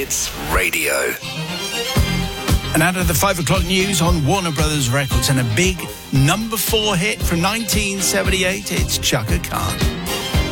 Hits Radio. And out of the 5 o'clock news on Warner Brothers Records, and a big number 4 hit from 1978, it's Chaka Khan.